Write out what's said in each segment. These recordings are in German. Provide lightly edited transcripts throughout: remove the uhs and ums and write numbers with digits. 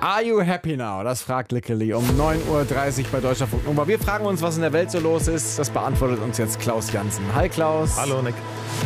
Are you happy now? Das fragt Lickeli um 9.30 Uhr bei Deutschlandfunk Nova. Wir fragen uns, was in der Welt so los ist. Das beantwortet uns jetzt Klaus Jansen. Hi Klaus. Hallo Nick.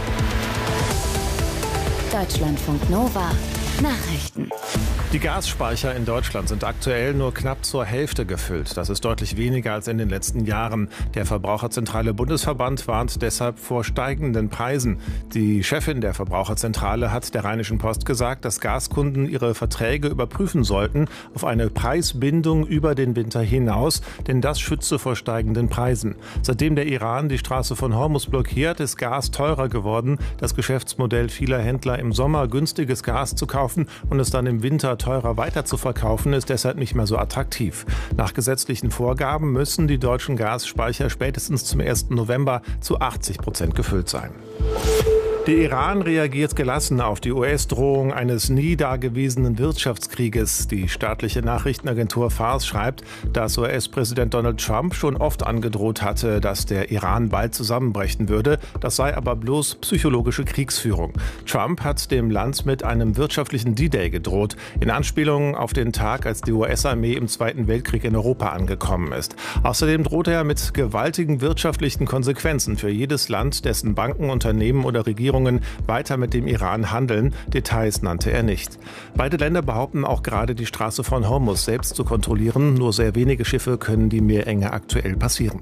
Deutschlandfunk Nova. Nachrichten. Die Gasspeicher in Deutschland sind aktuell nur knapp zur Hälfte gefüllt. Das ist deutlich weniger als in den letzten Jahren. Der Verbraucherzentrale Bundesverband warnt deshalb vor steigenden Preisen. Die Chefin der Verbraucherzentrale hat der Rheinischen Post gesagt, dass Gaskunden ihre Verträge überprüfen sollten auf eine Preisbindung über den Winter hinaus, denn das schütze vor steigenden Preisen. Seitdem der Iran die Straße von Hormuz blockiert, ist Gas teurer geworden. Das Geschäftsmodell vieler Händler, im Sommer günstiges Gas zu kaufen und es dann im Winter teurer weiter zu verkaufen, ist deshalb nicht mehr so attraktiv. Nach gesetzlichen Vorgaben müssen die deutschen Gasspeicher spätestens zum 1. November zu 80% gefüllt sein. Der Iran reagiert gelassen auf die US-Drohung eines nie dagewesenen Wirtschaftskrieges. Die staatliche Nachrichtenagentur Fars schreibt, dass US-Präsident Donald Trump schon oft angedroht hatte, dass der Iran bald zusammenbrechen würde. Das sei aber bloß psychologische Kriegsführung. Trump hat dem Land mit einem wirtschaftlichen D-Day gedroht, in Anspielung auf den Tag, als die US-Armee im Zweiten Weltkrieg in Europa angekommen ist. Außerdem drohte er mit gewaltigen wirtschaftlichen Konsequenzen für jedes Land, dessen Banken, Unternehmen oder Regierungen weiter mit dem Iran handeln. Details nannte er nicht. Beide Länder behaupten auch gerade, die Straße von Hormuz selbst zu kontrollieren. Nur sehr wenige Schiffe können die Meerenge aktuell passieren.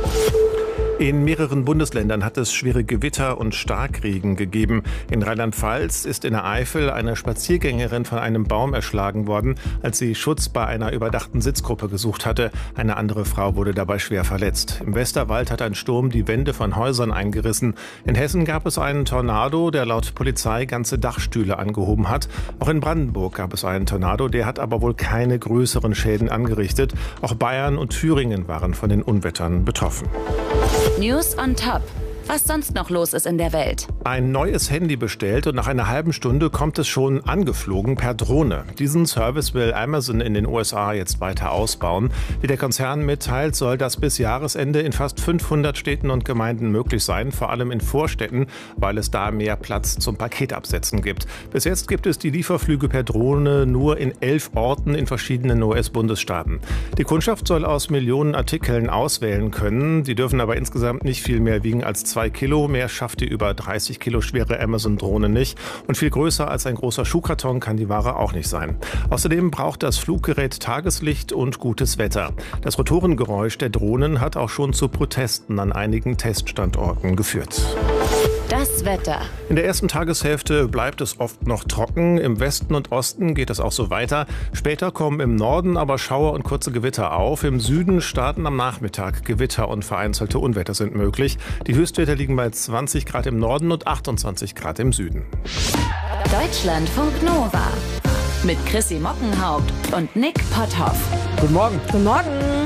In mehreren Bundesländern hat es schwere Gewitter und Starkregen gegeben. In Rheinland-Pfalz ist in der Eifel eine Spaziergängerin von einem Baum erschlagen worden, als sie Schutz bei einer überdachten Sitzgruppe gesucht hatte. Eine andere Frau wurde dabei schwer verletzt. Im Westerwald hat ein Sturm die Wände von Häusern eingerissen. In Hessen gab es einen Tornado, der laut Polizei ganze Dachstühle angehoben hat. Auch in Brandenburg gab es einen Tornado, der hat aber wohl keine größeren Schäden angerichtet. Auch Bayern und Thüringen waren von den Unwettern betroffen. News on Top. Was sonst noch los ist in der Welt. Ein neues Handy bestellt und nach einer halben Stunde kommt es schon angeflogen per Drohne. Diesen Service will Amazon in den USA jetzt weiter ausbauen. Wie der Konzern mitteilt, soll das bis Jahresende in fast 500 Städten und Gemeinden möglich sein, vor allem in Vorstädten, weil es da mehr Platz zum Paketabsetzen gibt. Bis jetzt gibt es die Lieferflüge per Drohne nur in 11 Orten in verschiedenen US-Bundesstaaten. Die Kundschaft soll aus Millionen Artikeln auswählen können. Die dürfen aber insgesamt nicht viel mehr wiegen als 2 Kilo. Mehr schafft die über 30 Kilo schwere Amazon-Drohne nicht. Und viel größer als ein großer Schuhkarton kann die Ware auch nicht sein. Außerdem braucht das Fluggerät Tageslicht und gutes Wetter. Das Rotorengeräusch der Drohnen hat auch schon zu Protesten an einigen Teststandorten geführt. Das Wetter. In der ersten Tageshälfte bleibt es oft noch trocken. Im Westen und Osten geht es auch so weiter. Später kommen im Norden aber Schauer und kurze Gewitter auf. Im Süden starten am Nachmittag Gewitter und vereinzelte Unwetter sind möglich. Die Höchstwerte liegen bei 20 Grad im Norden und 28 Grad im Süden. Deutschlandfunk Nova. Mit Chrissy Mockenhaupt und Nick Potthoff. Guten Morgen. Guten Morgen.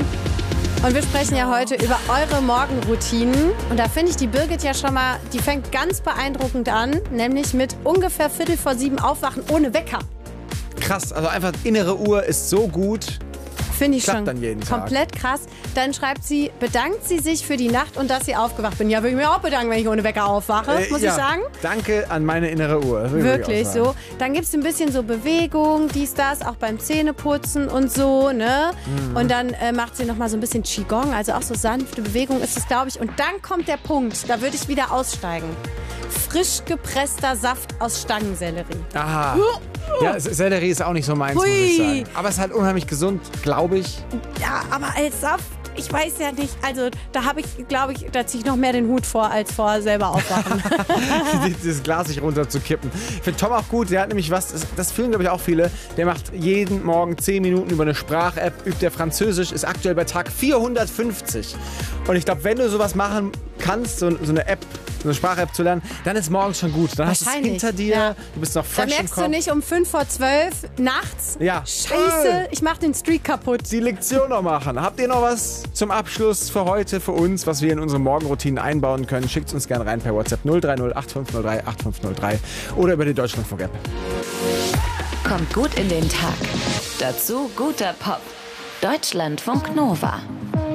Und wir sprechen ja heute über eure Morgenroutinen. Und da finde ich die Birgit ja schon mal, die fängt ganz beeindruckend an, nämlich mit ungefähr 6:45 aufwachen ohne Wecker. Krass, also einfach innere Uhr ist so gut. Finde ich Klappt schon dann jeden Tag. komplett krass. Dann schreibt sie, bedankt sie sich für die Nacht und dass sie aufgewacht bin. Ja, würde ich mir auch bedanken, wenn ich ohne Wecker aufwache, muss ich sagen. Danke an meine innere Uhr. Wirklich so. Dann gibt es ein bisschen so Bewegung, dies, das, auch beim Zähneputzen und so, ne? Und dann macht sie nochmal so ein bisschen Qigong, also auch so sanfte Bewegung ist es, glaube ich. Und dann kommt der Punkt, da würde ich wieder aussteigen. Frisch gepresster Saft aus Stangensellerie. Aha. Ja, Sellerie ist auch nicht so meins, muss ich sagen. Aber es ist halt unheimlich gesund, glaube ich. Ja, aber als Saft, ich weiß ja nicht. Also da habe ich, glaube ich, da ziehe ich noch mehr den Hut vor, als vor selber aufwachen. Dieses Glas sich runter zu kippen. Ich finde Tom auch gut, der hat nämlich was, das fühlen glaube ich auch viele, der macht jeden Morgen 10 Minuten über eine Sprach-App, übt der Französisch, ist aktuell bei Tag 450. Und ich glaube, wenn du sowas machen kannst, so eine App, so eine Sprach-App zu lernen, dann ist morgens schon gut. Dann hast du es hinter dir, ja. Du bist noch fresh Da merkst im Kopf. du nicht um 11:55 nachts, Ja. Scheiße, ich mach den Streak kaputt. Die Lektion noch machen. Habt ihr noch was zum Abschluss für heute, für uns, was wir in unsere Morgenroutinen einbauen können? Schickt uns gerne rein per WhatsApp 030 8503 8503 oder über die Deutschlandfunk-App. Kommt gut in den Tag. Dazu guter Pop. Deutschlandfunk Nova.